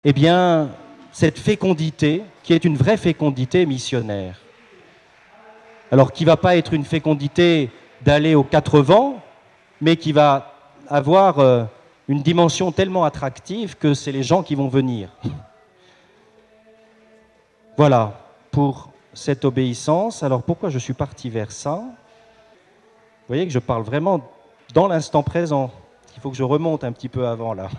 eh bien, cette fécondité, qui est une vraie fécondité missionnaire. Alors, qui ne va pas être une fécondité d'aller aux quatre vents, mais qui va avoir une dimension tellement attractive que c'est les gens qui vont venir. Voilà, pour cette obéissance. Alors, pourquoi je suis parti vers ça ? Vous voyez que je parle vraiment dans l'instant présent. Il faut que je remonte un petit peu avant, là.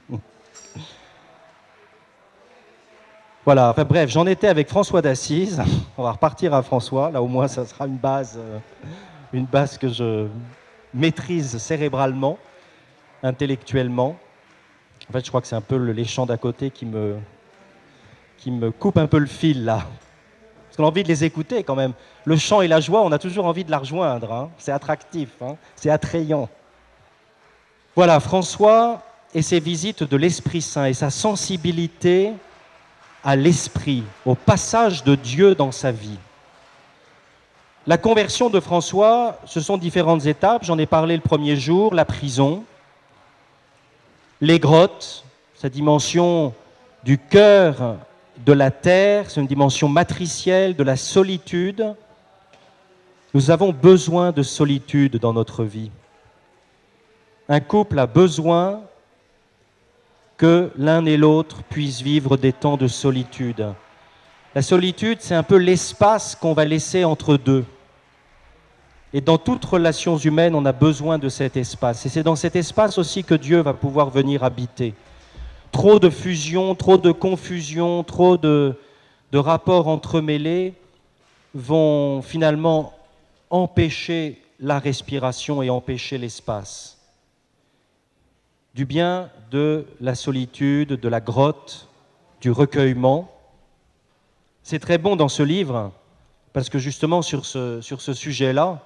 Voilà, enfin bref, j'en étais avec François d'Assise. On va repartir à François. Là, au moins, ça sera une base que je maîtrise cérébralement, intellectuellement. En fait, je crois que c'est un peu les chants d'à côté qui me coupe un peu le fil, là. Parce qu'on a envie de les écouter, quand même. Le chant et la joie, on a toujours envie de la rejoindre. Hein. C'est attractif, hein. C'est attrayant. Voilà, François et ses visites de l'Esprit Saint et sa sensibilité à l'Esprit, au passage de Dieu dans sa vie. La conversion de François, ce sont différentes étapes. J'en ai parlé le premier jour, la prison, les grottes, sa dimension du cœur de la terre, c'est une dimension matricielle de la solitude. Nous avons besoin de solitude dans notre vie. Un couple a besoin que l'un et l'autre puissent vivre des temps de solitude. La solitude, c'est un peu l'espace qu'on va laisser entre deux. Et dans toutes relations humaines, on a besoin de cet espace. Et c'est dans cet espace aussi que Dieu va pouvoir venir habiter. Trop de fusion, trop de confusion, trop de rapports entremêlés vont finalement empêcher la respiration et empêcher l'espace. Du bien de la solitude, de la grotte, du recueillement. C'est très bon dans ce livre, parce que justement sur ce sujet-là,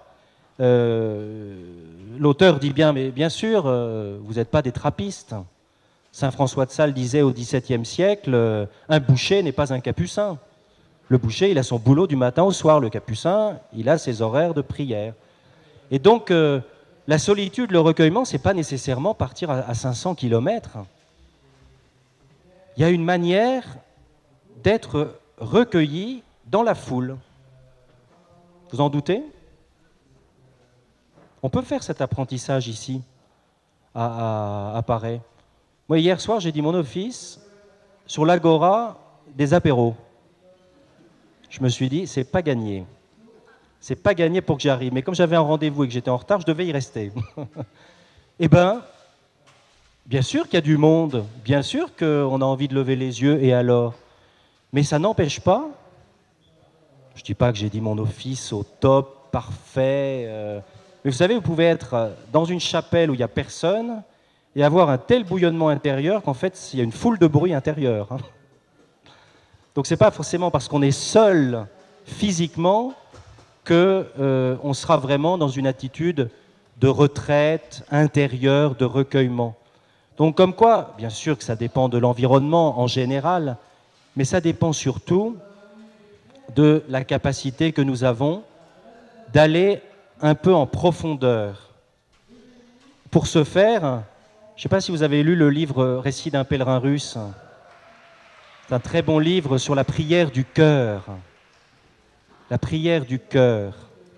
l'auteur dit bien, mais bien sûr, vous n'êtes pas des trappistes. Saint François de Sales disait au XVIIe siècle, un boucher n'est pas un capucin. Le boucher, il a son boulot du matin au soir. Le capucin, il a ses horaires de prière. Et donc, la solitude, le recueillement, ce n'est pas nécessairement partir à 500 kilomètres. Il y a une manière d'être recueilli dans la foule. Vous en doutez ? On peut faire cet apprentissage ici, à Paray. Moi, hier soir, j'ai dit mon office sur l'agora des apéros. Je me suis dit, c'est pas gagné. C'est pas gagné pour que j'y arrive. Mais comme j'avais un rendez-vous et que j'étais en retard, je devais y rester. Eh bien, bien sûr qu'il y a du monde, bien sûr qu'on a envie de lever les yeux, et alors ? Mais ça n'empêche pas, je ne dis pas que j'ai dit mon office au top, parfait, mais vous savez, vous pouvez être dans une chapelle où il n'y a personne et avoir un tel bouillonnement intérieur qu'en fait, il y a une foule de bruit intérieur. Hein. Donc ce n'est pas forcément parce qu'on est seul physiquement qu'on sera vraiment dans une attitude de retraite intérieure, de recueillement. Donc comme quoi, bien sûr que ça dépend de l'environnement en général, mais ça dépend surtout de la capacité que nous avons d'aller un peu en profondeur. Pour ce faire, je ne sais pas si vous avez lu le livre « Récit d'un pèlerin russe ». C'est un très bon livre sur la prière du cœur. La prière du cœur.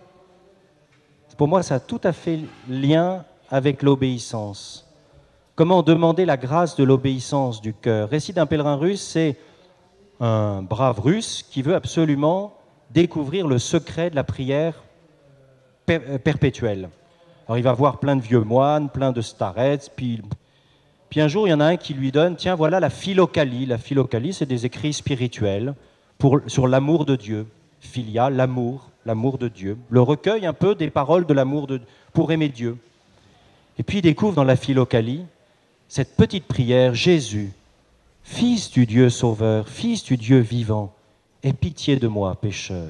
Pour moi, ça a tout à fait lien avec l'obéissance. Comment demander la grâce de l'obéissance du cœur. Récit d'un pèlerin russe, c'est un brave russe qui veut absolument découvrir le secret de la prière perpétuelle. Alors il va voir plein de vieux moines, plein de starets, puis un jour il y en a un qui lui donne, tiens voilà la philokalie. La philokalie, c'est des écrits spirituels sur l'amour de Dieu. Philia, l'amour de Dieu. Le recueil un peu des paroles de l'amour pour aimer Dieu. Et puis il découvre dans la philokalie cette petite prière, Jésus, Fils du Dieu sauveur, Fils du Dieu vivant, aie pitié de moi, pécheur.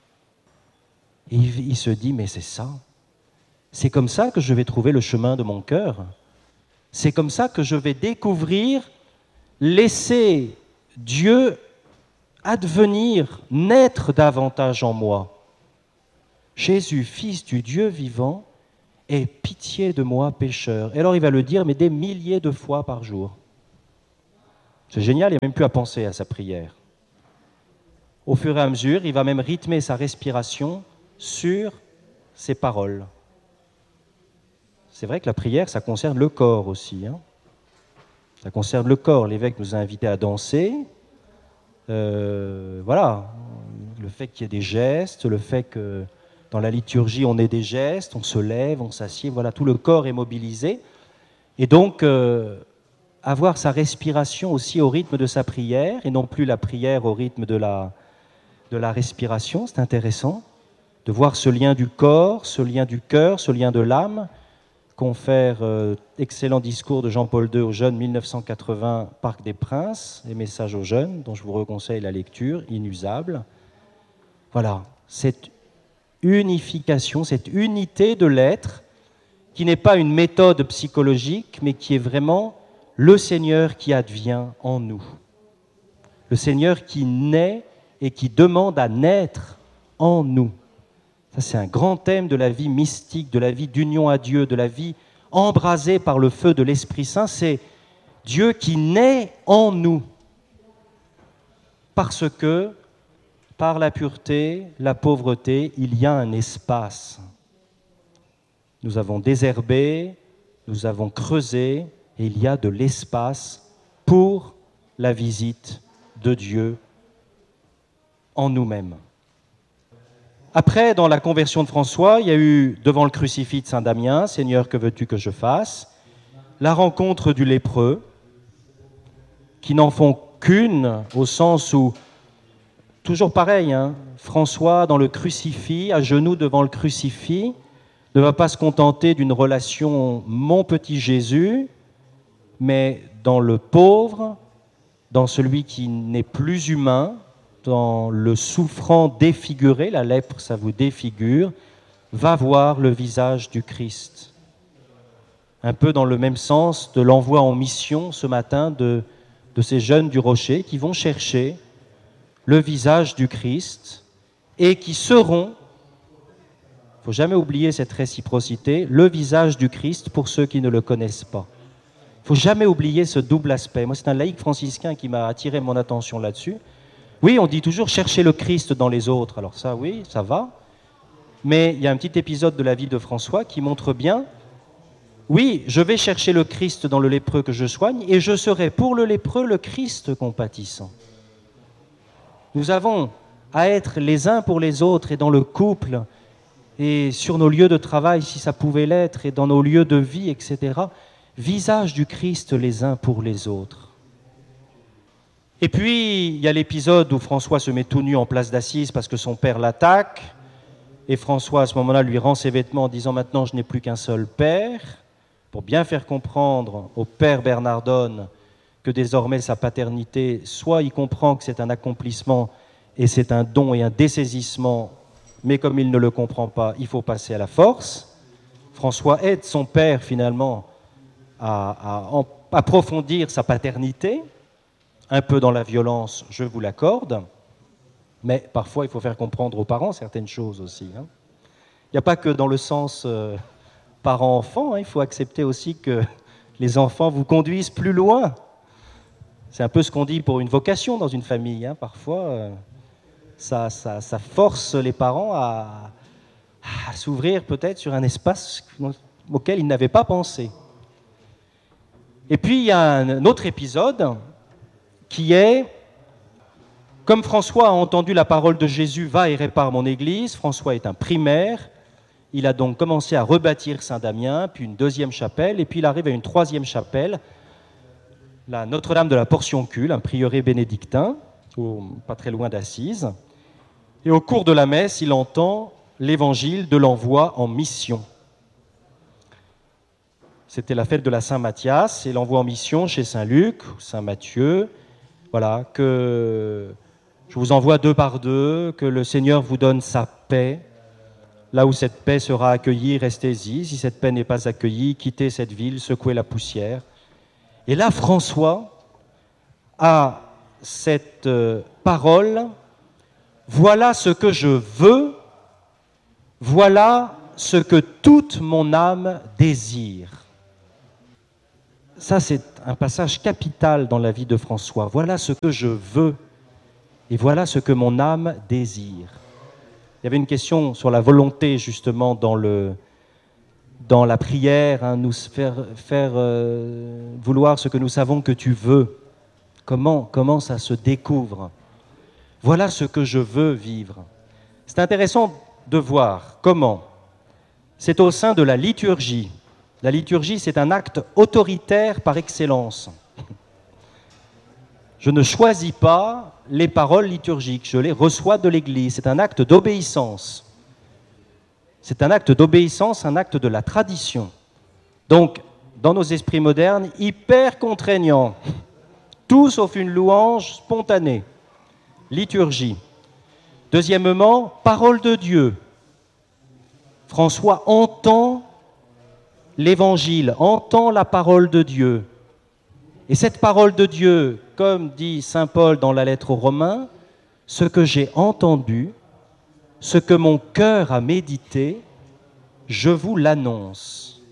Et il se dit, mais c'est ça. C'est comme ça que je vais trouver le chemin de mon cœur. C'est comme ça que je vais découvrir, laisser Dieu advenir, naître davantage en moi. Jésus, Fils du Dieu vivant, aie pitié de moi, pécheur. Et alors il va le dire, mais des milliers de fois par jour. C'est génial, il n'y a même plus à penser à sa prière. Au fur et à mesure, il va même rythmer sa respiration sur ses paroles. C'est vrai que la prière, ça concerne le corps aussi. Ça concerne le corps. L'évêque nous a invités à danser. Voilà, le fait qu'il y ait des gestes, le fait que dans la liturgie, on ait des gestes, on se lève, on s'assied, voilà, tout le corps est mobilisé. Et donc, avoir sa respiration aussi au rythme de sa prière, et non plus la prière au rythme de la respiration, c'est intéressant, de voir ce lien du corps, ce lien du cœur, ce lien de l'âme. Confère excellent discours de Jean-Paul II aux jeunes 1980, Parc des Princes, les messages aux jeunes, dont je vous conseille la lecture, inusable. Voilà, cette unification, cette unité de l'être, qui n'est pas une méthode psychologique, mais qui est vraiment le Seigneur qui advient en nous. Le Seigneur qui naît et qui demande à naître en nous. Ça, c'est un grand thème de la vie mystique, de la vie d'union à Dieu, de la vie embrasée par le feu de l'Esprit Saint. C'est Dieu qui naît en nous. Parce que, par la pureté, la pauvreté, il y a un espace. Nous avons désherbé, nous avons creusé, et il y a de l'espace pour la visite de Dieu en nous-mêmes. Après, dans la conversion de François, il y a eu, devant le crucifix de Saint-Damien, « Seigneur, que veux-tu que je fasse ?» La rencontre du lépreux, qui n'en font qu'une, au sens où, toujours pareil, François, dans le crucifix, à genoux devant le crucifix, ne va pas se contenter d'une relation « mon petit Jésus », mais dans le pauvre, dans celui qui n'est plus humain, dans le souffrant défiguré, la lèpre, ça vous défigure, va voir le visage du Christ. Un peu dans le même sens de l'envoi en mission ce matin de ces jeunes du Rocher qui vont chercher le visage du Christ et qui seront, il ne faut jamais oublier cette réciprocité, le visage du Christ pour ceux qui ne le connaissent pas. Il ne faut jamais oublier ce double aspect. Moi, c'est un laïc franciscain qui m'a attiré mon attention là-dessus. Oui, on dit toujours chercher le Christ dans les autres. Alors ça, oui, ça va. Mais il y a un petit épisode de la vie de François qui montre bien, oui, je vais chercher le Christ dans le lépreux que je soigne et je serai pour le lépreux le Christ compatissant. Nous avons à être les uns pour les autres et dans le couple et sur nos lieux de travail, si ça pouvait l'être, et dans nos lieux de vie, etc. Visage du Christ les uns pour les autres. Et puis, il y a l'épisode où François se met tout nu en place d'Assise parce que son père l'attaque. Et François, à ce moment-là, lui rend ses vêtements en disant « Maintenant, je n'ai plus qu'un seul père », pour bien faire comprendre au père Bernardone que désormais sa paternité, soit il comprend que c'est un accomplissement et c'est un don et un dessaisissement, mais comme il ne le comprend pas, il faut passer à la force. François aide son père, finalement, à approfondir sa paternité, un peu dans la violence, je vous l'accorde, mais parfois il faut faire comprendre aux parents certaines choses aussi. Il n'y a pas que dans le sens parent-enfant, il faut accepter aussi que les enfants vous conduisent plus loin. C'est un peu ce qu'on dit pour une vocation dans une famille. Parfois, ça force les parents à s'ouvrir peut-être sur un espace auquel ils n'avaient pas pensé. Et puis il y a un autre épisode qui est, comme François a entendu la parole de Jésus, « Va et répare mon église », François est un primaire, il a donc commencé à rebâtir Saint-Damien, puis une deuxième chapelle, et puis il arrive à une troisième chapelle, la Notre-Dame de la Portioncule, un prieuré bénédictin, pas très loin d'Assise. Et au cours de la messe, il entend l'évangile de l'envoi en mission. C'était la fête de la Saint-Mathias, et l'envoi en mission chez Saint-Luc, Saint-Matthieu. Voilà, que je vous envoie 2 par 2, que le Seigneur vous donne sa paix. Là où cette paix sera accueillie, restez-y. Si cette paix n'est pas accueillie, quittez cette ville, secouez la poussière. Et là, François a cette parole, « Voilà ce que je veux, voilà ce que toute mon âme désire. » Ça, c'est un passage capital dans la vie de François. Voilà ce que je veux et voilà ce que mon âme désire. Il y avait une question sur la volonté, justement, dans la prière, hein, nous faire vouloir ce que nous savons que tu veux. Comment ça se découvre? Voilà ce que je veux vivre. C'est intéressant de voir comment. C'est au sein de la liturgie. La liturgie, c'est un acte autoritaire par excellence. Je ne choisis pas les paroles liturgiques, je les reçois de l'Église. C'est un acte d'obéissance. C'est un acte d'obéissance, un acte de la tradition. Donc, dans nos esprits modernes, hyper contraignant. Tout sauf une louange spontanée. Liturgie. Deuxièmement, parole de Dieu. François entend l'Évangile, entend la parole de Dieu. Et cette parole de Dieu, comme dit saint Paul dans la lettre aux Romains, ce que j'ai entendu, ce que mon cœur a médité, je vous l'annonce.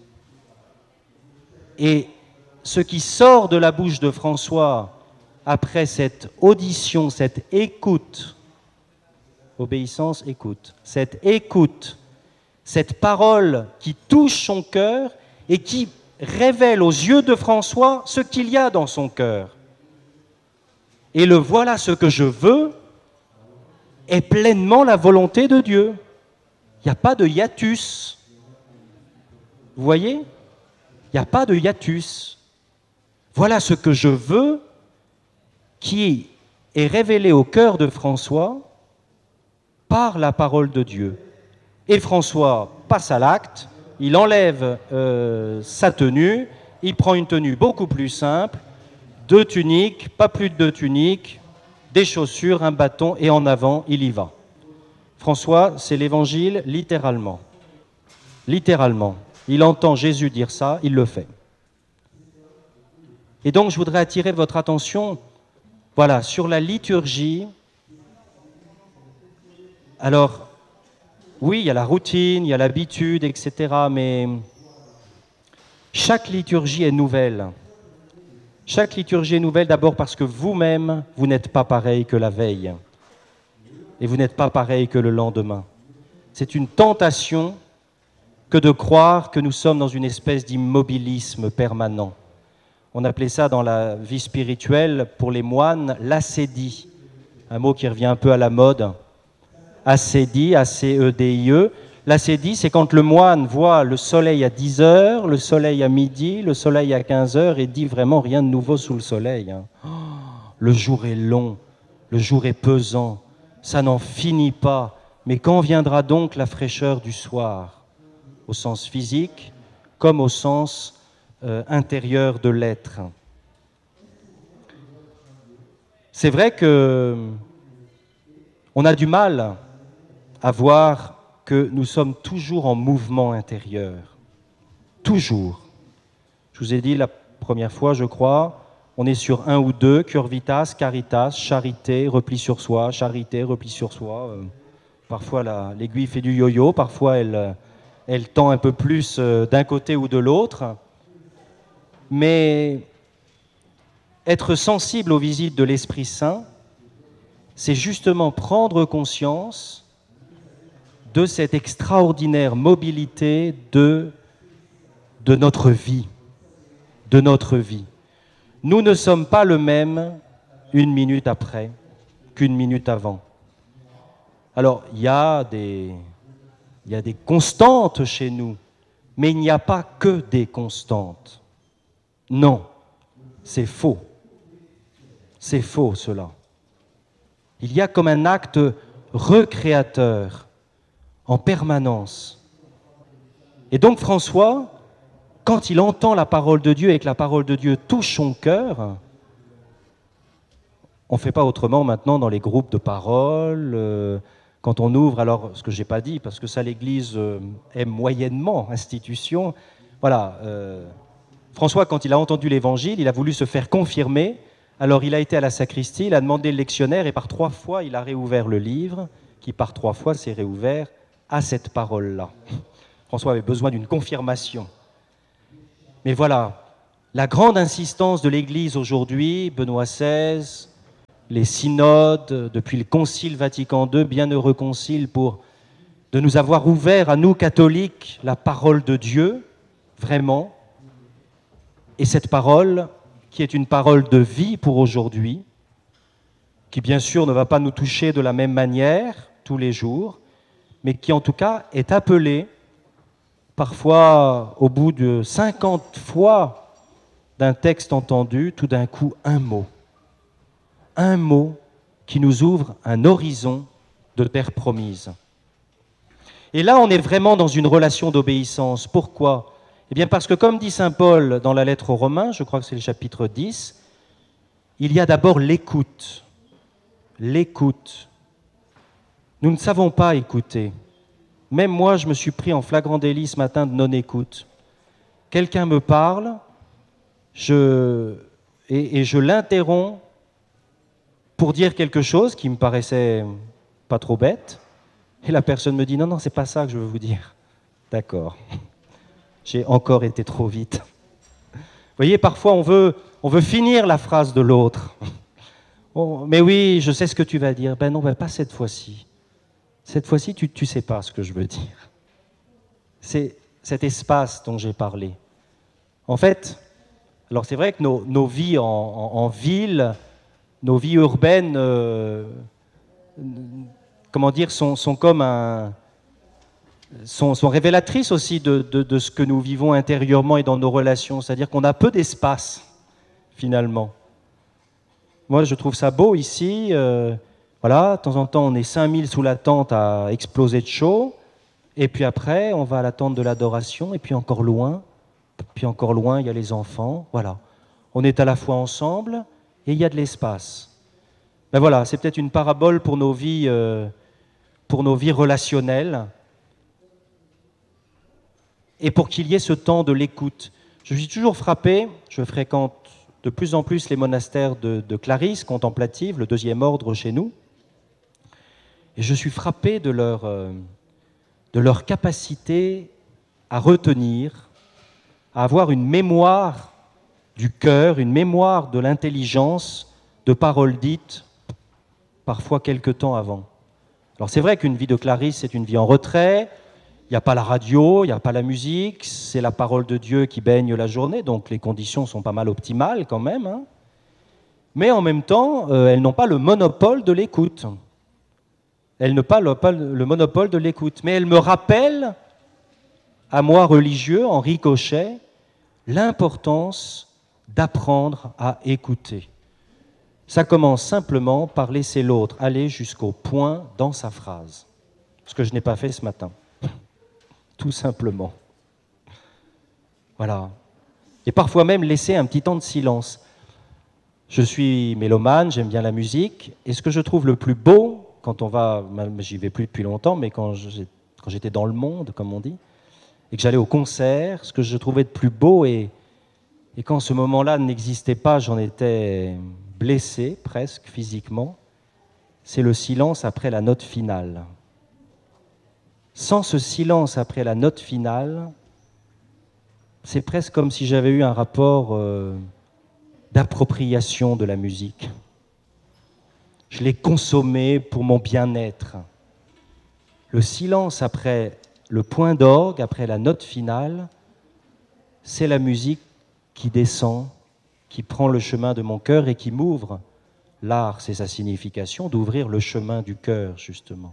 Et ce qui sort de la bouche de François après cette audition, cette écoute, obéissance, écoute, cette écoute, cette parole qui touche son cœur et qui révèle aux yeux de François ce qu'il y a dans son cœur. Et le voilà ce que je veux est pleinement la volonté de Dieu. Il n'y a pas de hiatus. Vous voyez? Il n'y a pas de hiatus. Voilà ce que je veux qui est révélé au cœur de François par la parole de Dieu. Et François passe à l'acte, il enlève sa tenue, il prend une tenue beaucoup plus simple, 2 tuniques, pas plus de 2 tuniques, des chaussures, un bâton, et en avant, il y va. François, c'est l'Évangile littéralement. Littéralement. Il entend Jésus dire ça, il le fait. Et donc, je voudrais attirer votre attention, voilà, sur la liturgie. Alors, oui, il y a la routine, il y a l'habitude, etc. Mais chaque liturgie est nouvelle. Chaque liturgie est nouvelle d'abord parce que vous-même, vous n'êtes pas pareil que la veille. Et vous n'êtes pas pareil que le lendemain. C'est une tentation que de croire que nous sommes dans une espèce d'immobilisme permanent. On appelait ça dans la vie spirituelle, pour les moines, l'ascédie. Un mot qui revient un peu à la mode. Ascédie, A-C-E-D-I-E. L'ascédie, c'est quand le moine voit le soleil à 10 heures, le soleil à midi, le soleil à 15 heures et dit vraiment rien de nouveau sous le soleil. Oh, le jour est long, le jour est pesant, ça n'en finit pas. Mais quand viendra donc la fraîcheur du soir, au sens physique comme au sens intérieur de l'être? C'est vrai que on a du mal à voir que nous sommes toujours en mouvement intérieur. Toujours. Je vous ai dit la première fois, je crois, on est sur 1 ou 2, cœur vitas, caritas, charité, repli sur soi, charité, repli sur soi. Parfois l'aiguille fait du yo-yo, parfois elle tend un peu plus d'un côté ou de l'autre. Mais être sensible aux visites de l'Esprit Saint, c'est justement prendre conscience de cette extraordinaire mobilité de notre vie, de notre vie. Nous ne sommes pas le même une minute après qu'une minute avant. Alors, il y a des constantes chez nous, mais il n'y a pas que des constantes. Non, c'est faux. C'est faux, cela. Il y a comme un acte recréateur en permanence. Et donc François, quand il entend la parole de Dieu et que la parole de Dieu touche son cœur, on ne fait pas autrement maintenant dans les groupes de parole, quand on ouvre, alors ce que je n'ai pas dit, parce que ça l'Église aime moyennement, institution. Voilà, François, quand il a entendu l'Évangile, il a voulu se faire confirmer, alors il a été à la sacristie, il a demandé le lectionnaire et par 3 fois, il a réouvert le livre, qui par 3 fois s'est réouvert à cette parole-là. François avait besoin d'une confirmation. Mais voilà, La grande insistance de l'Église aujourd'hui, Benoît XVI, les synodes, depuis le Concile Vatican II, bienheureux concile de nous avoir ouvert à nous catholiques la parole de Dieu, vraiment, et cette parole qui est une parole de vie pour aujourd'hui, qui bien sûr ne va pas nous toucher de la même manière tous les jours, mais qui en tout cas est appelée parfois au bout de 50 fois d'un texte entendu, tout d'un coup un mot qui nous ouvre un horizon de terre promise. Et là, on est vraiment dans une relation d'obéissance. Pourquoi ? Eh bien parce que comme dit saint Paul dans la lettre aux Romains, je crois que c'est le chapitre 10, il y a d'abord l'écoute. L'écoute. Nous ne savons pas écouter. Même moi, je me suis pris en flagrant délit ce matin de non-écoute. Quelqu'un me parle, et je l'interromps pour dire quelque chose qui me paraissait pas trop bête, et la personne me dit « Non, c'est pas ça que je veux vous dire. » D'accord. J'ai encore été trop vite. Vous voyez, parfois on veut finir la phrase de l'autre. Oh, mais oui, je sais ce que tu vas dire. Ben non, pas cette fois-ci. Cette fois-ci, tu sais pas ce que je veux dire. C'est cet espace dont j'ai parlé. En fait, alors c'est vrai que nos vies en ville, nos vies urbaines, sont comme sont révélatrices aussi de ce que nous vivons intérieurement et dans nos relations. C'est-à-dire qu'on a peu d'espace, finalement. Moi, je trouve ça beau ici. Voilà, de temps en temps, on est 5000 sous la tente à exploser de chaud. Et puis après, on va à la tente de l'adoration. Et puis encore loin, il y a les enfants. Voilà. On est à la fois ensemble et il y a de l'espace. Ben voilà, c'est peut-être une parabole pour nos vies relationnelles. Et pour qu'il y ait ce temps de l'écoute. Je suis toujours frappé, je fréquente de plus en plus les monastères de Clarisse, contemplative, le 2e ordre chez nous, et je suis frappé de leur capacité à retenir, à avoir une mémoire du cœur, une mémoire de l'intelligence, de paroles dites, parfois quelque temps avant. Alors c'est vrai qu'une vie de Clarisse, c'est une vie en retrait. Il n'y a pas la radio, il n'y a pas la musique, c'est la parole de Dieu qui baigne la journée, donc les conditions sont pas mal optimales quand même. Hein. Mais en même temps, elles n'ont pas le monopole de l'écoute. Elles n'ont pas le monopole de l'écoute. Mais elles me rappellent, à moi religieux, en ricochet, l'importance d'apprendre à écouter. Ça commence simplement par laisser l'autre aller jusqu'au point dans sa phrase. Ce que je n'ai pas fait ce matin. Tout simplement. Voilà. Et parfois même laisser un petit temps de silence. Je suis mélomane, j'aime bien la musique, et ce que je trouve le plus beau, quand on va, j'y vais plus depuis longtemps, mais quand j'étais dans le monde, comme on dit, et que j'allais au concert, ce que je trouvais de plus beau, et quand ce moment-là n'existait pas, j'en étais blessé, presque, physiquement, c'est le silence après la note finale. Sans ce silence après la note finale, c'est presque comme si j'avais eu un rapport d'appropriation de la musique. Je l'ai consommée pour mon bien-être. Le silence après le point d'orgue, après la note finale, c'est la musique qui descend, qui prend le chemin de mon cœur et qui m'ouvre. L'art, c'est sa signification, d'ouvrir le chemin du cœur, justement.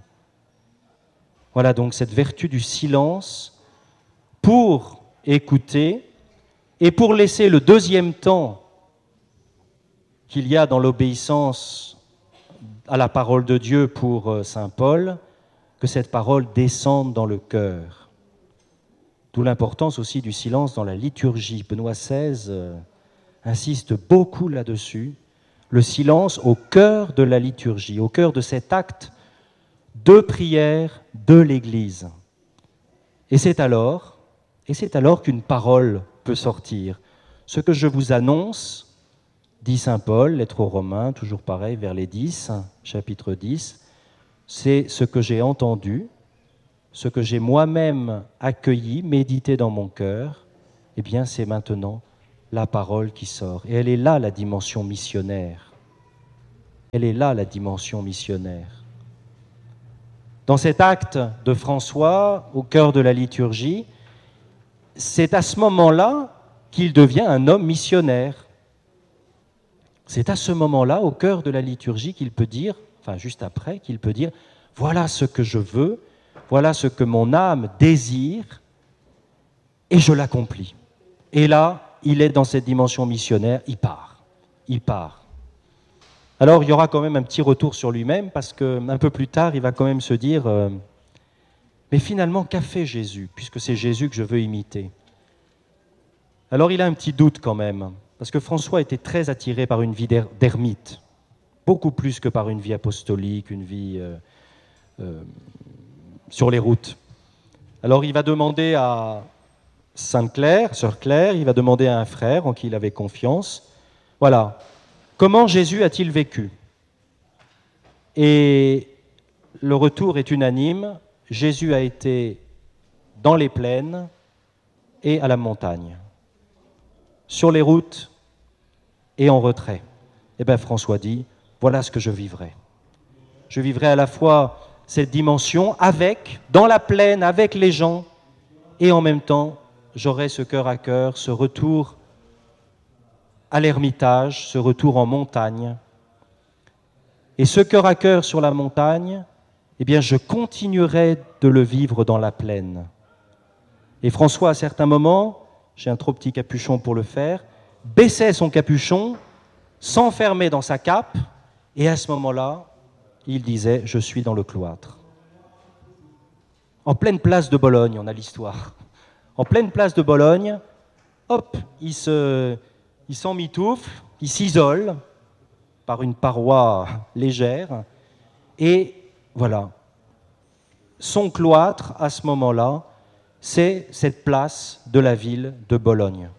Voilà donc cette vertu du silence pour écouter et pour laisser le deuxième temps qu'il y a dans l'obéissance à la parole de Dieu pour saint Paul, que cette parole descende dans le cœur. D'où l'importance aussi du silence dans la liturgie. Benoît XVI insiste beaucoup là-dessus. Le silence au cœur de la liturgie, au cœur de cet acte de prière de l'Église. Et c'est alors qu'une parole peut sortir. Ce que je vous annonce, dit saint Paul, lettre aux Romains, toujours pareil, vers les 10, chapitre 10, c'est ce que j'ai entendu, ce que j'ai moi-même accueilli, médité dans mon cœur, eh bien c'est maintenant la parole qui sort. Et elle est là la dimension missionnaire. Elle est là la dimension missionnaire. Dans cet acte de François, au cœur de la liturgie, c'est à ce moment-là qu'il devient un homme missionnaire. C'est à ce moment-là, au cœur de la liturgie, qu'il peut dire, enfin juste après, qu'il peut dire « Voilà ce que je veux, voilà ce que mon âme désire, et je l'accomplis. » Et là, il est dans cette dimension missionnaire, il part. Il part. Alors, il y aura quand même un petit retour sur lui-même, parce qu'un peu plus tard, il va quand même se dire mais finalement, qu'a fait Jésus, puisque c'est Jésus que je veux imiter? Alors, il a un petit doute quand même, parce que François était très attiré par une vie d'ermite, beaucoup plus que par une vie apostolique, une vie sur les routes. Alors, il va demander à Sainte Claire, Sœur Claire, il va demander à un frère en qui il avait confiance, voilà, comment Jésus a-t-il vécu? Et le retour est unanime, Jésus a été dans les plaines et à la montagne, sur les routes et en retrait. Et bien François dit, voilà ce que je vivrai. Je vivrai à la fois cette dimension dans la plaine, avec les gens, et en même temps, j'aurai ce cœur à cœur, ce retour à l'ermitage, ce retour en montagne. Et ce cœur à cœur sur la montagne, eh bien, je continuerai de le vivre dans la plaine. Et François, à certains moments, j'ai un trop petit capuchon pour le faire, baissait son capuchon, s'enfermait dans sa cape, et à ce moment-là, il disait « Je suis dans le cloître ». En pleine place de Bologne, on a l'histoire. En pleine place de Bologne, hop, il s'emmitoufle, il s'isole par une paroi légère, et voilà. Son cloître, à ce moment-là, c'est cette place de la ville de Bologne.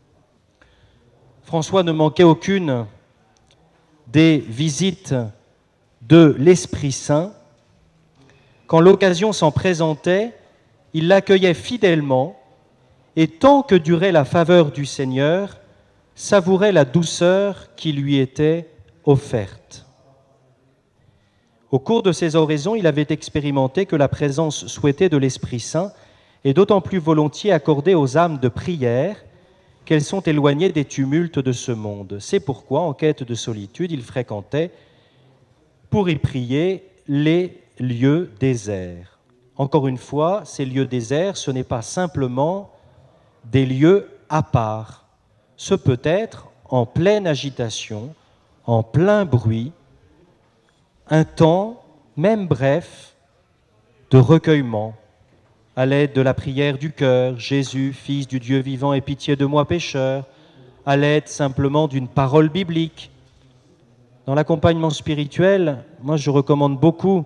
François ne manquait aucune des visites de l'Esprit Saint. Quand l'occasion s'en présentait, il l'accueillait fidèlement et tant que durait la faveur du Seigneur, savourait la douceur qui lui était offerte. Au cours de ses oraisons, il avait expérimenté que la présence souhaitée de l'Esprit Saint est d'autant plus volontiers accordée aux âmes de prière qu'elles sont éloignées des tumultes de ce monde. C'est pourquoi, en quête de solitude, il fréquentait, pour y prier, les lieux déserts. Encore une fois, ces lieux déserts, ce n'est pas simplement des lieux à part. Ce peut être en pleine agitation, en plein bruit, un temps, même bref, de recueillement, à l'aide de la prière du cœur, Jésus, Fils du Dieu vivant, aie pitié de moi pécheur, à l'aide simplement d'une parole biblique. Dans l'accompagnement spirituel, moi je recommande beaucoup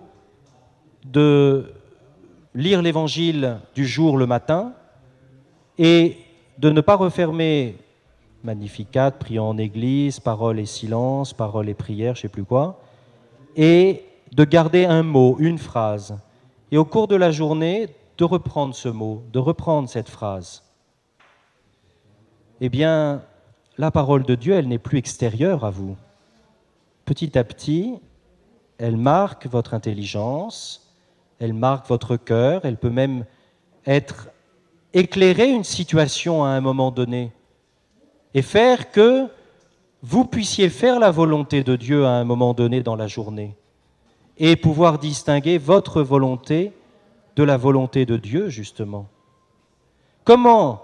de lire l'évangile du jour le matin et de ne pas refermer Magnificat, prions en église, parole et silence, parole et prière, je ne sais plus quoi, et de garder un mot, une phrase. Et au cours de la journée, de reprendre ce mot, de reprendre cette phrase. Eh bien, la parole de Dieu, elle n'est plus extérieure à vous. Petit à petit, elle marque votre intelligence, elle marque votre cœur, elle peut même éclairer une situation à un moment donné et faire que vous puissiez faire la volonté de Dieu à un moment donné dans la journée et pouvoir distinguer votre volonté de la volonté de Dieu, justement. Comment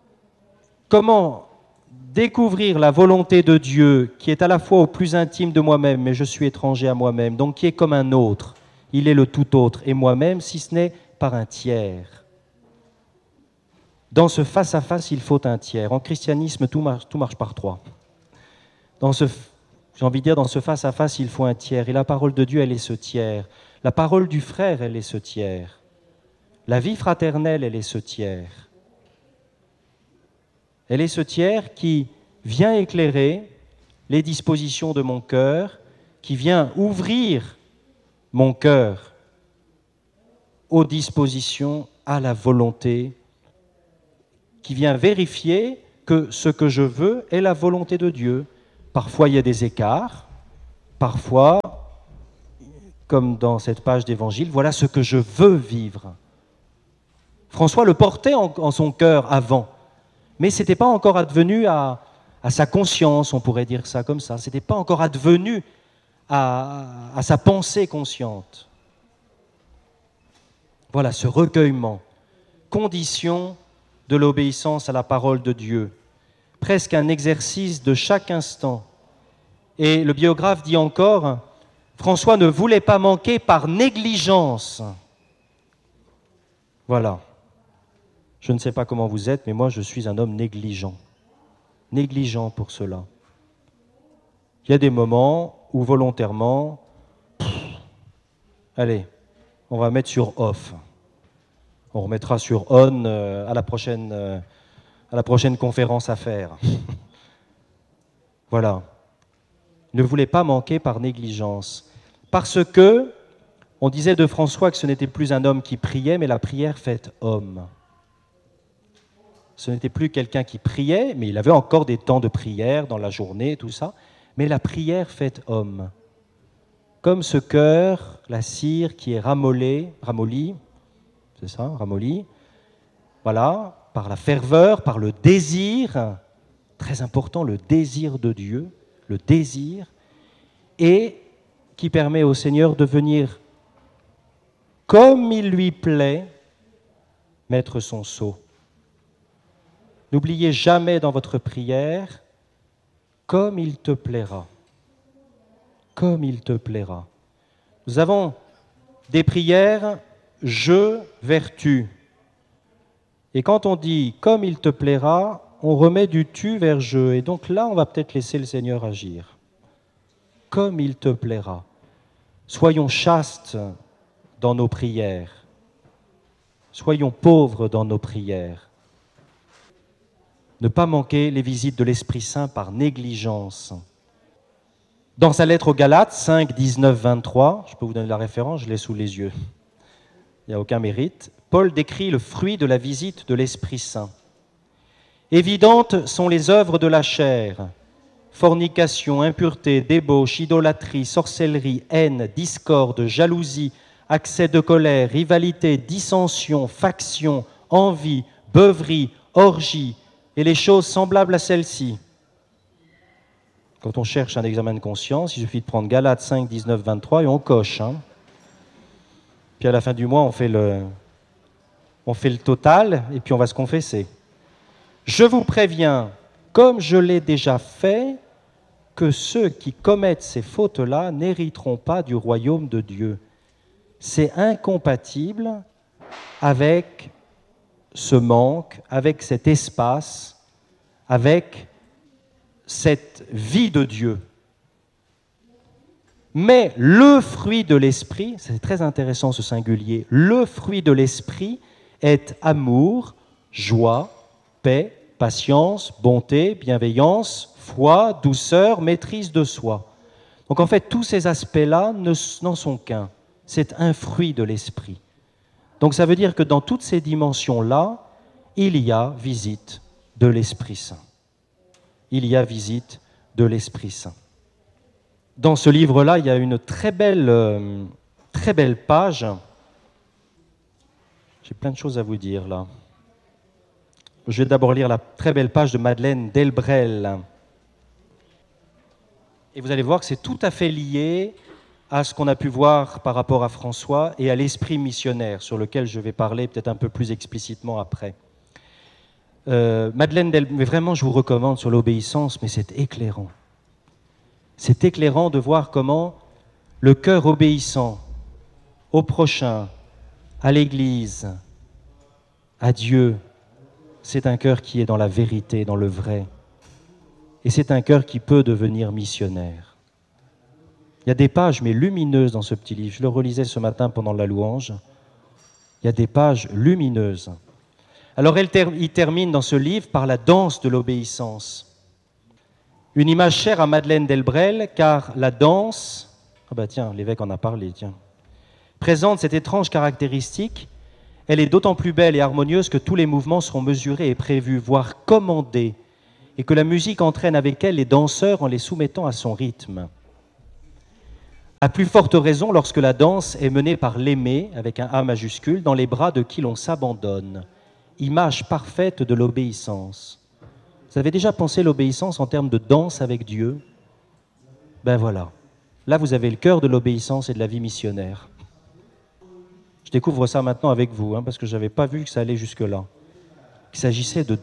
découvrir la volonté de Dieu qui est à la fois au plus intime de moi-même, mais je suis étranger à moi-même, donc qui est comme un autre, il est le tout autre, et moi-même, si ce n'est par un tiers. Dans ce face-à-face, il faut un tiers. En christianisme, tout marche par trois. J'ai envie de dire, dans ce face-à-face, il faut un tiers. Et la parole de Dieu, elle est ce tiers. La parole du frère, elle est ce tiers. La vie fraternelle, elle est ce tiers. Elle est ce tiers qui vient éclairer les dispositions de mon cœur, qui vient ouvrir mon cœur aux dispositions, à la volonté, qui vient vérifier que ce que je veux est la volonté de Dieu. Parfois, il y a des écarts. Parfois, comme dans cette page d'évangile, voilà ce que je veux vivre. François le portait en son cœur avant, mais ce n'était pas encore advenu à sa conscience, on pourrait dire ça comme ça. Ce n'était pas encore advenu à sa pensée consciente. Voilà ce recueillement, condition de l'obéissance à la parole de Dieu, presque un exercice de chaque instant. Et le biographe dit encore, François ne voulait pas manquer par négligence. Voilà. Je ne sais pas comment vous êtes, mais moi je suis un homme négligent. Négligent pour cela. Il y a des moments où volontairement, allez, on va mettre sur off. On remettra sur on à la prochaine conférence à faire. Voilà. Ne voulait pas manquer par négligence. Parce que, on disait de François que ce n'était plus un homme qui priait, mais la prière faite homme. Ce n'était plus quelqu'un qui priait, mais il avait encore des temps de prière dans la journée, tout ça, mais la prière faite homme. Comme ce cœur, la cire qui est ramollie, c'est ça, ramollie, voilà, par la ferveur, par le désir, très important, le désir de Dieu, le désir, et qui permet au Seigneur de venir, comme il lui plaît, mettre son sceau. N'oubliez jamais dans votre prière, comme il te plaira. Comme il te plaira. Nous avons des prières, je, vertu. Et quand on dit comme il te plaira, on remet du tu vers je. Et donc là, on va peut-être laisser le Seigneur agir. Comme il te plaira. Soyons chastes dans nos prières. Soyons pauvres dans nos prières. Ne pas manquer les visites de l'Esprit Saint par négligence. Dans sa lettre aux Galates, 5, 19, 23, je peux vous donner la référence, je l'ai sous les yeux, il n'y a aucun mérite, Paul décrit le fruit de la visite de l'Esprit Saint. Évidentes sont les œuvres de la chair, fornication, impureté, débauche, idolâtrie, sorcellerie, haine, discorde, jalousie, accès de colère, rivalité, dissension, faction, envie, beuverie, orgie, et les choses semblables à celles-ci. Quand on cherche un examen de conscience, il suffit de prendre Galates 5, 19, 23 et on coche. Puis à la fin du mois, on fait le total et puis on va se confesser. Je vous préviens, comme je l'ai déjà fait, que ceux qui commettent ces fautes-là n'hériteront pas du royaume de Dieu. C'est incompatible avec ce manque, avec cet espace, avec cette vie de Dieu. Mais le fruit de l'esprit, c'est très intéressant ce singulier, le fruit de l'esprit est amour, joie, paix, patience, bonté, bienveillance, foi, douceur, maîtrise de soi. Donc en fait, tous ces aspects-là n'en sont qu'un. C'est un fruit de l'esprit. Donc ça veut dire que dans toutes ces dimensions-là, il y a visite de l'Esprit Saint. Il y a visite de l'Esprit Saint. Dans ce livre-là, il y a une très belle page. J'ai plein de choses à vous dire là. Je vais d'abord lire la très belle page de Madeleine Delbrel. Et vous allez voir que c'est tout à fait lié à ce qu'on a pu voir par rapport à François et à l'esprit missionnaire, sur lequel je vais parler peut-être un peu plus explicitement après. Madeleine Delbrel, mais vraiment je vous recommande sur l'obéissance, mais c'est éclairant. C'est éclairant de voir comment le cœur obéissant au prochain, à l'Église, à Dieu, c'est un cœur qui est dans la vérité, dans le vrai. Et c'est un cœur qui peut devenir missionnaire. Il y a des pages, mais lumineuses dans ce petit livre. Je le relisais ce matin pendant la louange. Il y a des pages lumineuses. Alors il termine dans ce livre par la danse de l'obéissance. Une image chère à Madeleine Delbrel, car la danse, l'évêque en a parlé, présente cette étrange caractéristique. Elle est d'autant plus belle et harmonieuse que tous les mouvements seront mesurés et prévus, voire commandés, et que la musique entraîne avec elle les danseurs en les soumettant à son rythme. À plus forte raison lorsque la danse est menée par l'aimé, avec un A majuscule, dans les bras de qui l'on s'abandonne, image parfaite de l'obéissance. Vous avez déjà pensé l'obéissance en termes de danse avec Dieu? Ben voilà, là vous avez le cœur de l'obéissance et de la vie missionnaire. Je découvre ça maintenant avec vous, parce que je n'avais pas vu que ça allait jusque-là. Il s'agissait de...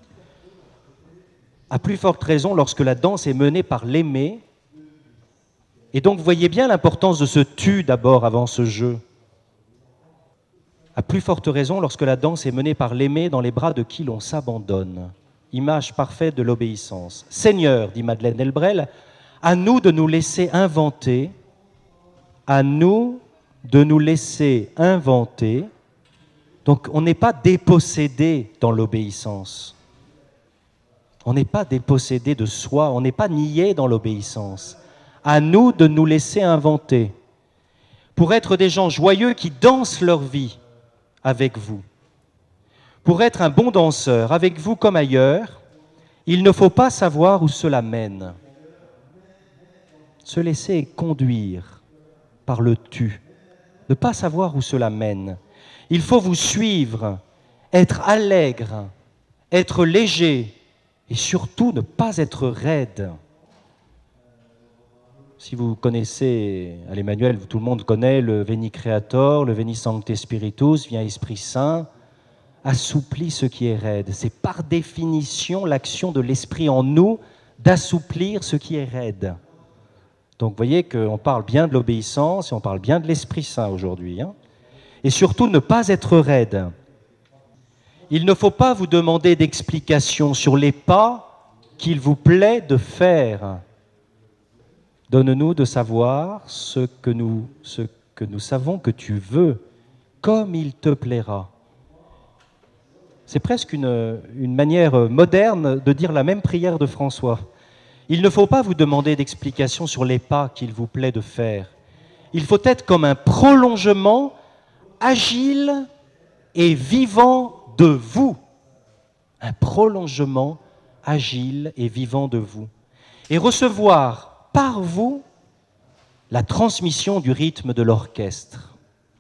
À plus forte raison lorsque la danse est menée par l'aimé. Et donc, vous voyez bien l'importance de ce tu d'abord avant ce je. À plus forte raison lorsque la danse est menée par l'aimé dans les bras de qui l'on s'abandonne. Image parfaite de l'obéissance. Seigneur, dit Madeleine Delbrel, à nous de nous laisser inventer, à nous de nous laisser inventer. Donc, on n'est pas dépossédé dans l'obéissance. On n'est pas dépossédé de soi, on n'est pas nié dans l'obéissance. À nous de nous laisser inventer, pour être des gens joyeux qui dansent leur vie avec vous. Pour être un bon danseur, avec vous comme ailleurs, il ne faut pas savoir où cela mène. Se laisser conduire par le tu, ne pas savoir où cela mène. Il faut vous suivre, être allègre, être léger et surtout ne pas être raide. Si vous connaissez, à l'Emmanuel, tout le monde connaît le Veni Creator, le Veni Sancte Spiritus, vient Esprit Saint, assouplit ce qui est raide. C'est par définition l'action de l'Esprit en nous d'assouplir ce qui est raide. Donc vous voyez qu'on parle bien de l'obéissance et on parle bien de l'Esprit Saint aujourd'hui. Et surtout ne pas être raide. Il ne faut pas vous demander d'explications sur les pas qu'il vous plaît de faire. Donne-nous de savoir ce que nous savons que tu veux, comme il te plaira. C'est presque une manière moderne de dire la même prière de François. Il ne faut pas vous demander d'explications sur les pas qu'il vous plaît de faire. Il faut être comme un prolongement agile et vivant de vous. Un prolongement agile et vivant de vous. Et recevoir par vous la transmission du rythme de l'orchestre.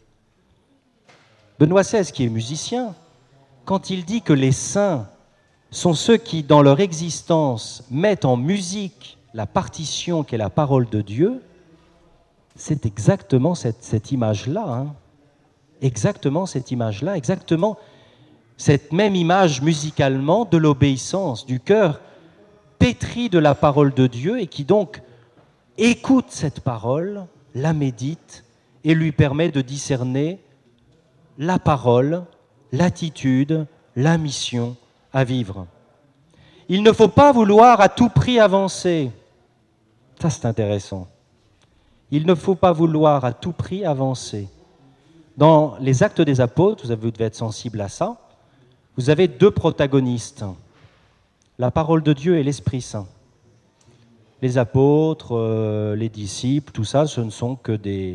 Benoît XVI, qui est musicien, quand il dit que les saints sont ceux qui, dans leur existence, mettent en musique la partition qu'est la parole de Dieu, c'est exactement cette image-là. Exactement cette image-là, exactement cette même image musicalement de l'obéissance, du cœur pétri de la parole de Dieu et qui donc écoute cette parole, la médite et lui permet de discerner la parole, l'attitude, la mission à vivre. Il ne faut pas vouloir à tout prix avancer. Ça, c'est intéressant. Il ne faut pas vouloir à tout prix avancer. Dans les Actes des Apôtres, vous devez être sensible à ça, vous avez deux protagonistes, la parole de Dieu et l'Esprit Saint. Les apôtres, les disciples, tout ça, ce ne sont que des...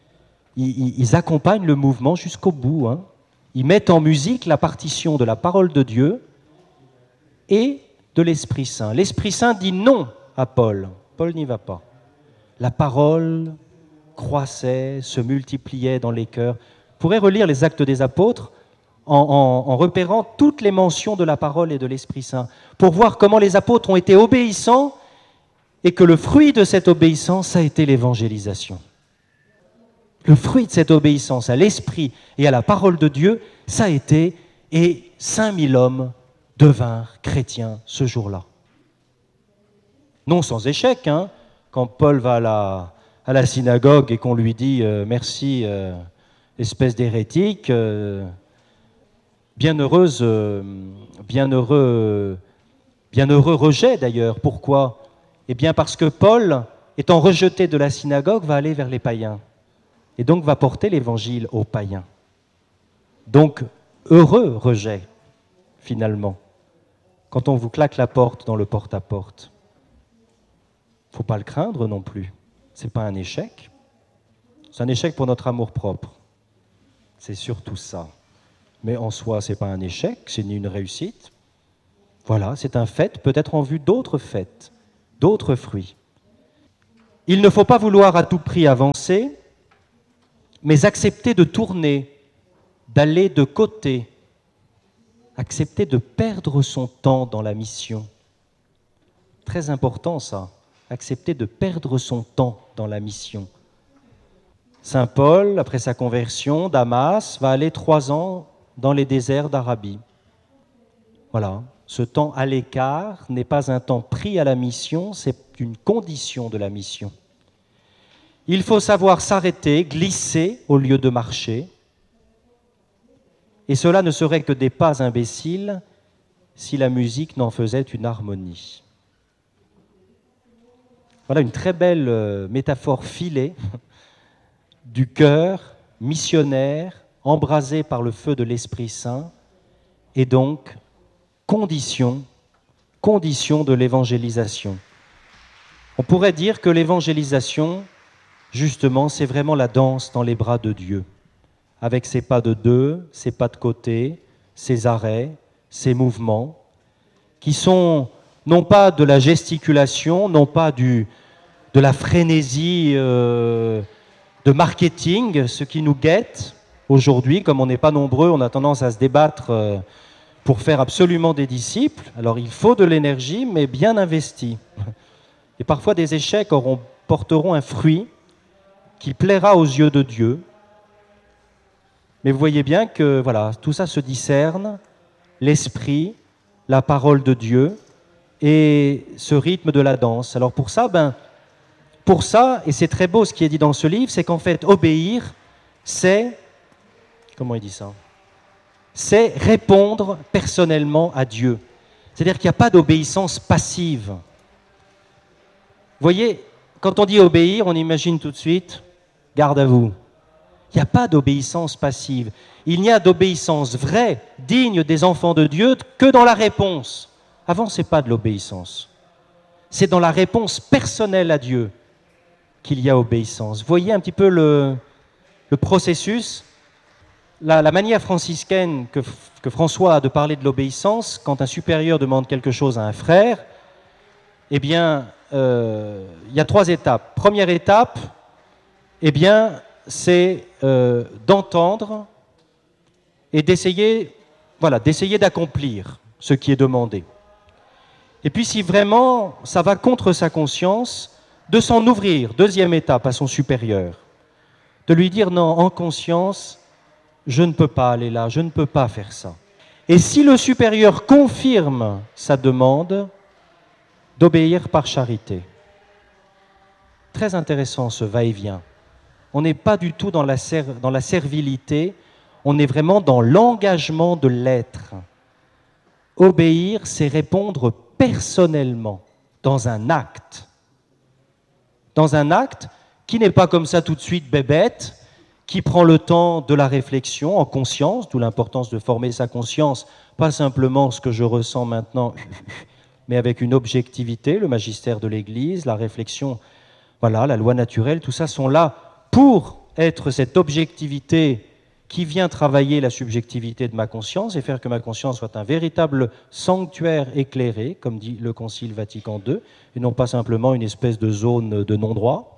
Ils accompagnent le mouvement jusqu'au bout. Ils mettent en musique la partition de la parole de Dieu et de l'Esprit Saint. L'Esprit Saint dit non à Paul. Paul n'y va pas. La parole croissait, se multipliait dans les cœurs. Vous pourrez relire les Actes des Apôtres en repérant toutes les mentions de la parole et de l'Esprit Saint pour voir comment les apôtres ont été obéissants et que le fruit de cette obéissance a été l'évangélisation. Le fruit de cette obéissance à l'Esprit et à la parole de Dieu, ça a été, et 5000 hommes devinrent chrétiens ce jour-là. Non sans échec, quand Paul va à la synagogue et qu'on lui dit « Merci, espèce d'hérétique », bienheureux rejet d'ailleurs. Pourquoi ? Eh bien parce que Paul, étant rejeté de la synagogue, va aller vers les païens et donc va porter l'évangile aux païens. Donc, heureux rejet, finalement, quand on vous claque la porte dans le porte-à-porte. Il ne faut pas le craindre non plus. Ce n'est pas un échec. C'est un échec pour notre amour-propre. C'est surtout ça. Mais en soi, ce n'est pas un échec, c'est ni une réussite. Voilà, c'est un fait, peut-être en vue d'autres fêtes, d'autres fruits. Il ne faut pas vouloir à tout prix avancer, mais accepter de tourner, d'aller de côté, accepter de perdre son temps dans la mission. Très important ça, accepter de perdre son temps dans la mission. Saint Paul, après sa conversion, Damas, va aller 3 ans dans les déserts d'Arabie. Voilà, ce temps à l'écart n'est pas un temps pris à la mission, c'est une condition de la mission. Il faut savoir s'arrêter, glisser au lieu de marcher. Et cela ne serait que des pas imbéciles si la musique n'en faisait une harmonie. Voilà une très belle métaphore filée du cœur missionnaire, embrasé par le feu de l'Esprit Saint, et donc condition de l'évangélisation. On pourrait dire que l'évangélisation, justement, c'est vraiment la danse dans les bras de Dieu, avec ses pas de deux, ses pas de côté, ses arrêts, ses mouvements, qui sont non pas de la gesticulation, non pas de la frénésie de marketing, ce qui nous guette aujourd'hui. Comme on n'est pas nombreux, on a tendance à se débattre pour faire absolument des disciples. Alors il faut de l'énergie, mais bien investie. Et parfois des échecs porteront un fruit qui plaira aux yeux de Dieu. Mais vous voyez bien que voilà, tout ça se discerne, l'esprit, la parole de Dieu et ce rythme de la danse. Alors pour ça, et c'est très beau ce qui est dit dans ce livre, c'est qu'en fait, obéir, c'est, comment il dit ça ? C'est répondre personnellement à Dieu. C'est-à-dire qu'il n'y a pas d'obéissance passive. Vous voyez, quand on dit obéir, on imagine tout de suite, garde à vous. Il n'y a pas d'obéissance passive. Il n'y a d'obéissance vraie, digne des enfants de Dieu, que dans la réponse. Avant, ce n'est pas de l'obéissance. C'est dans la réponse personnelle à Dieu qu'il y a obéissance. Vous voyez un petit peu le processus, la manière franciscaine que François a de parler de l'obéissance, quand un supérieur demande quelque chose à un frère, eh bien, il y a 3 étapes. Première étape, eh bien, c'est d'entendre et d'essayer d'accomplir ce qui est demandé. Et puis si vraiment ça va contre sa conscience, de s'en ouvrir, 2e étape, à son supérieur. De lui dire non, en conscience, je ne peux pas aller là, je ne peux pas faire ça. Et si le supérieur confirme sa demande, d'obéir par charité. Très intéressant ce va-et-vient. On n'est pas du tout dans la servilité, on est vraiment dans l'engagement de l'être. Obéir, c'est répondre personnellement, dans un acte. Dans un acte qui n'est pas comme ça tout de suite bébête, qui prend le temps de la réflexion en conscience, d'où l'importance de former sa conscience, pas simplement ce que je ressens maintenant, mais avec une objectivité, le magistère de l'Église, la réflexion, voilà, la loi naturelle, tout ça sont là pour être cette objectivité qui vient travailler la subjectivité de ma conscience et faire que ma conscience soit un véritable sanctuaire éclairé, comme dit le Concile Vatican II, et non pas simplement une espèce de zone de non-droit.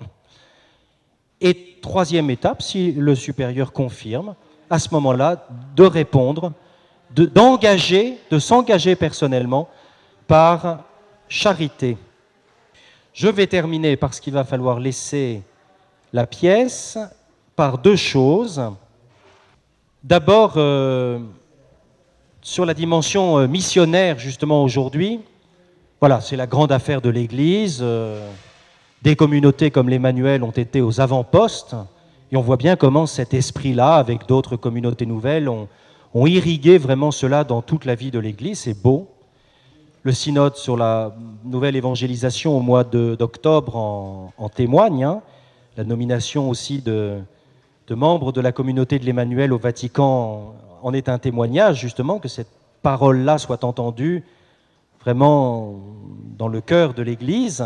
Et 3e étape, si le supérieur confirme, à ce moment-là, de répondre, de s'engager personnellement par charité. Je vais terminer parce qu'il va falloir laisser la pièce par 2 choses. D'abord, sur la dimension missionnaire, justement, aujourd'hui, voilà, c'est la grande affaire de l'Église. Des communautés comme l'Emmanuel ont été aux avant-postes, et on voit bien comment cet esprit-là, avec d'autres communautés nouvelles, ont irrigué vraiment cela dans toute la vie de l'Église. C'est beau. Le synode sur la nouvelle évangélisation au mois d'octobre en témoigne. Hein. La nomination aussi de membres de la communauté de l'Emmanuel au Vatican en est un témoignage, justement, que cette parole-là soit entendue vraiment dans le cœur de l'Église.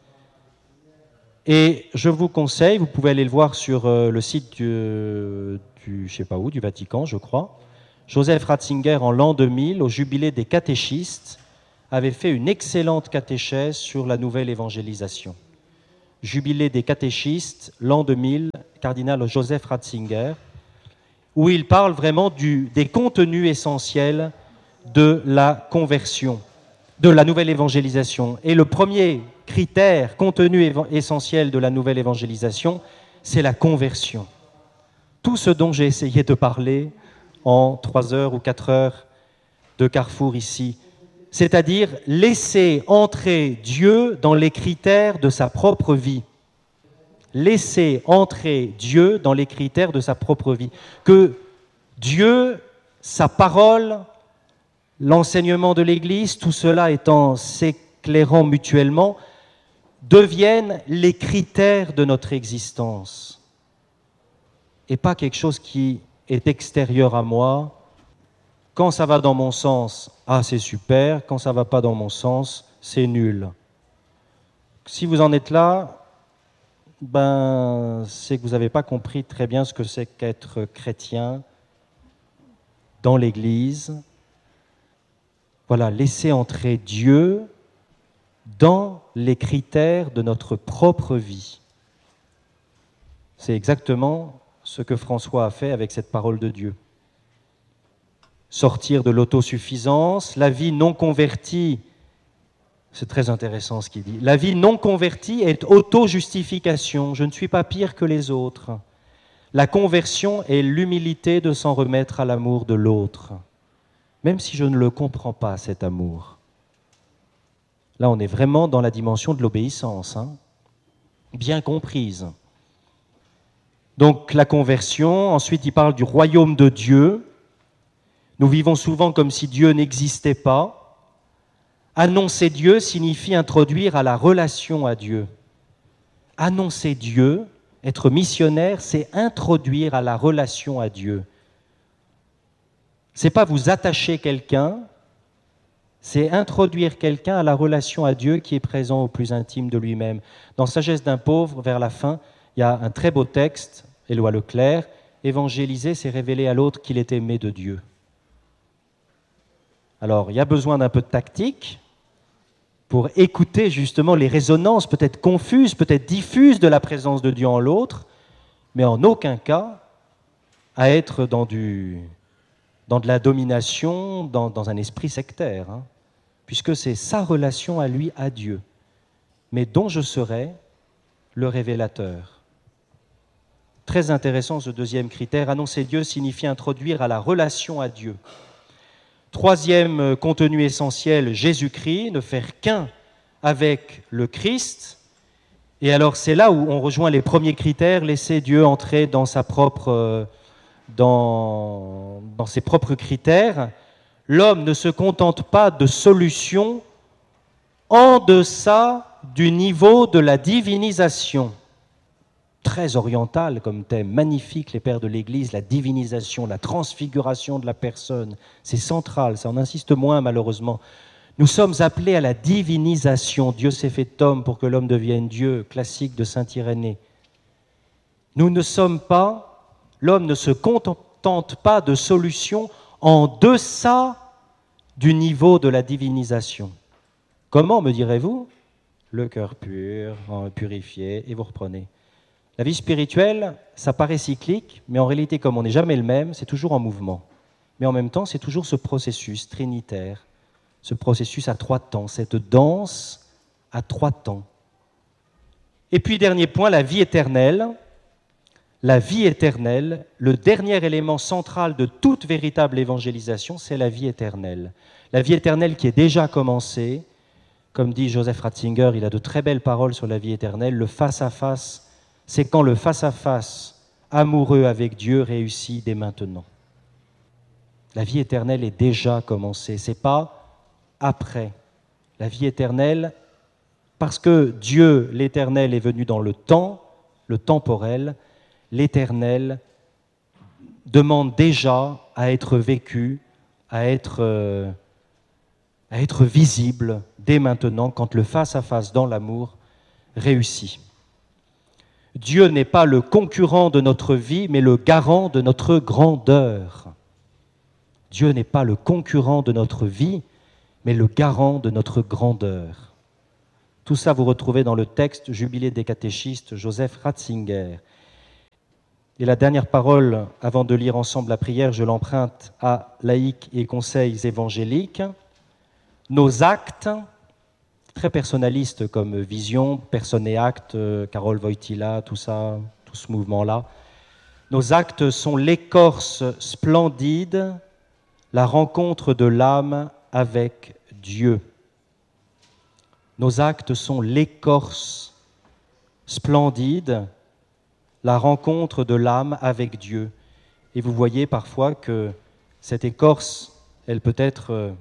Et je vous conseille, vous pouvez aller le voir sur le site je sais pas où, du Vatican, je crois, Joseph Ratzinger en l'an 2000, au jubilé des catéchistes, avait fait une excellente catéchèse sur la nouvelle évangélisation. Jubilé des catéchistes, l'an 2000, cardinal Joseph Ratzinger, où il parle vraiment des contenus essentiels de la conversion, de la nouvelle évangélisation. Et le premier critère, contenu essentiel de la nouvelle évangélisation, c'est la conversion. Tout ce dont j'ai essayé de parler en 3 heures ou 4 heures de Carrefour ici, c'est-à-dire laisser entrer Dieu dans les critères de sa propre vie. Laisser entrer Dieu dans les critères de sa propre vie. Que Dieu, sa parole, l'enseignement de l'Église, tout cela étant s'éclairant mutuellement, deviennent les critères de notre existence. Et pas quelque chose qui est extérieur à moi. Quand ça va dans mon sens, ah c'est super. Quand ça ne va pas dans mon sens, c'est nul. Si vous en êtes là, c'est que vous n'avez pas compris très bien ce que c'est qu'être chrétien dans l'Église. Voilà, laisser entrer Dieu dans les critères de notre propre vie. C'est exactement ce que François a fait avec cette parole de Dieu. Sortir de l'autosuffisance, la vie non convertie, c'est très intéressant ce qu'il dit, la vie non convertie est auto-justification, je ne suis pas pire que les autres. La conversion est l'humilité de s'en remettre à l'amour de l'autre, même si je ne le comprends pas, cet amour. Là, on est vraiment dans la dimension de l'obéissance, bien comprise. Donc la conversion, ensuite il parle du royaume de Dieu. Nous vivons souvent comme si Dieu n'existait pas. Annoncer Dieu signifie introduire à la relation à Dieu. Annoncer Dieu, être missionnaire, c'est introduire à la relation à Dieu. Ce n'est pas vous attacher quelqu'un, c'est introduire quelqu'un à la relation à Dieu qui est présent au plus intime de lui-même. Dans Sagesse d'un pauvre, vers la fin, il y a un très beau texte, Éloi Leclerc, évangéliser, c'est révéler à l'autre qu'il est aimé de Dieu. Alors, il y a besoin d'un peu de tactique pour écouter justement les résonances peut-être confuses, peut-être diffuses de la présence de Dieu en l'autre, mais en aucun cas à être dans de la domination, dans un esprit sectaire, puisque c'est sa relation à lui, à Dieu, mais dont je serai le révélateur. Très intéressant ce deuxième critère, annoncer Dieu signifie introduire à la relation à Dieu. Troisième contenu essentiel, Jésus-Christ, ne faire qu'un avec le Christ. Et alors c'est là où on rejoint les premiers critères, laisser Dieu entrer dans ses propres critères. L'homme ne se contente pas de solutions en deçà du niveau de la divinisation. Très oriental comme thème, magnifique les pères de l'Église, la divinisation, la transfiguration de la personne. C'est central, ça on insiste moins malheureusement. Nous sommes appelés à la divinisation. Dieu s'est fait homme pour que l'homme devienne Dieu, classique de saint Irénée. L'homme ne se contente pas de solutions en deçà du niveau de la divinisation. Comment, me direz-vous? Le cœur pur, purifié, et vous reprenez. La vie spirituelle, ça paraît cyclique, mais en réalité, comme on n'est jamais le même, c'est toujours en mouvement. Mais en même temps, c'est toujours ce processus trinitaire, ce processus à 3 temps, cette danse à 3 temps. Et puis, dernier point, la vie éternelle. La vie éternelle, le dernier élément central de toute véritable évangélisation, c'est la vie éternelle. La vie éternelle qui est déjà commencée, comme dit Joseph Ratzinger, il a de très belles paroles sur la vie éternelle, le face-à-face, c'est quand le face-à-face amoureux avec Dieu réussit dès maintenant. La vie éternelle est déjà commencée, ce n'est pas après. La vie éternelle, parce que Dieu, l'éternel, est venu dans le temps, le temporel, l'éternel demande déjà à être vécu, à être visible dès maintenant, quand le face-à-face dans l'amour réussit. Dieu n'est pas le concurrent de notre vie, mais le garant de notre grandeur. Dieu n'est pas le concurrent de notre vie, mais le garant de notre grandeur. Tout ça, vous retrouvez dans le texte Jubilé des catéchistes, Joseph Ratzinger. Et la dernière parole, avant de lire ensemble la prière, je l'emprunte à laïcs et conseils évangéliques. Nos actes, très personnalistes comme Vision, Personne et Acte, Karol Wojtyla, tout ça, tout ce mouvement-là, nos actes sont l'écorce splendide, la rencontre de l'âme avec Dieu. Nos actes sont l'écorce splendide, la rencontre de l'âme avec Dieu. Et vous voyez parfois que cette écorce, elle peut être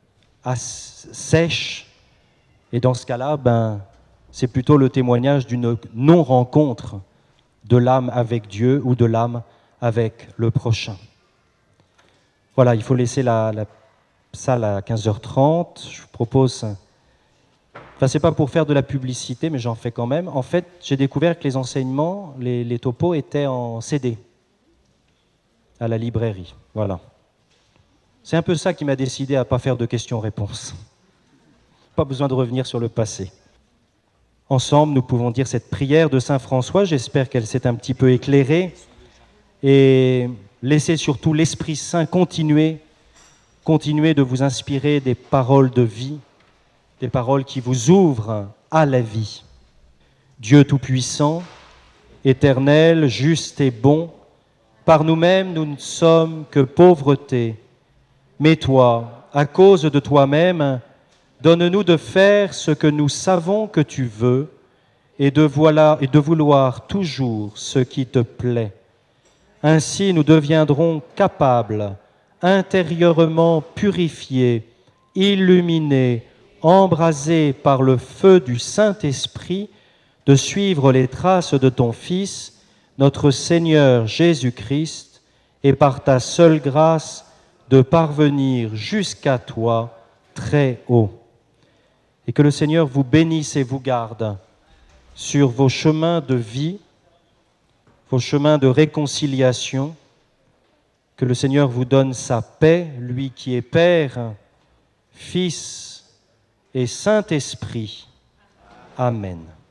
sèche, et dans ce cas-là, c'est plutôt le témoignage d'une non-rencontre de l'âme avec Dieu ou de l'âme avec le prochain. Voilà, il faut laisser la salle à 15h30. Je vous propose... Enfin, c'est pas pour faire de la publicité, mais j'en fais quand même. En fait, j'ai découvert que les enseignements, les topos étaient en CD à la librairie. Voilà. C'est un peu ça qui m'a décidé à ne pas faire de questions-réponses. Pas besoin de revenir sur le passé. Ensemble, nous pouvons dire cette prière de Saint François. J'espère qu'elle s'est un petit peu éclairée. Et laissez surtout l'Esprit Saint continuer de vous inspirer des paroles de vie, des paroles qui vous ouvrent à la vie. Dieu Tout-Puissant, éternel, juste et bon, par nous-mêmes, nous ne sommes que pauvreté. Mais toi, à cause de toi-même, donne-nous de faire ce que nous savons que tu veux et de vouloir toujours ce qui te plaît. Ainsi, nous deviendrons capables, intérieurement purifiés, illuminés, embrasés par le feu du Saint-Esprit, de suivre les traces de ton Fils, notre Seigneur Jésus-Christ, et par ta seule grâce, de parvenir jusqu'à toi très haut. Et que le Seigneur vous bénisse et vous garde sur vos chemins de vie, vos chemins de réconciliation. Que le Seigneur vous donne sa paix, lui qui est Père, Fils et Saint-Esprit. Amen.